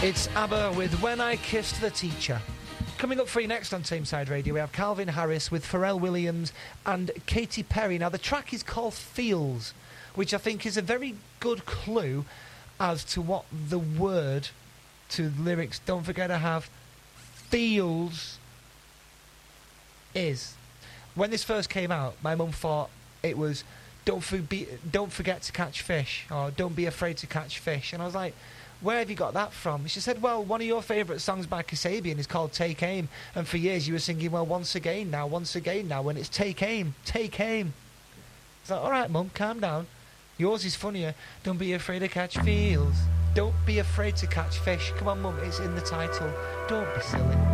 It's ABBA with When I Kissed the Teacher. Coming up for you next on Tameside Radio, we have Calvin Harris with Pharrell Williams and Katy Perry. Now, the track is called Feels, which I think is a very good clue as to what the word to the lyrics, don't forget to have feels, is. When this first came out, my mum thought it was don't forget to catch fish, or don't be afraid to catch fish. And I was like, where have you got that from? She said, well, one of your favourite songs by Kasabian is called Take Aim, and for years you were singing, well, once again now, when it's Take Aim, Take Aim. It's like, all right, Mum, calm down. Yours is funnier. Don't be afraid to catch feels. Don't be afraid to catch fish. Come on, Mum, it's in the title. Don't be silly.